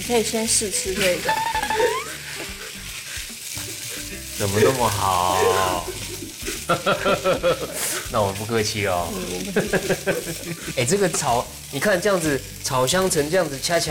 你可以先试吃这个。 怎么那么好？那我不客气哦。哎，这个炒，你看这样子炒香成这样子，恰恰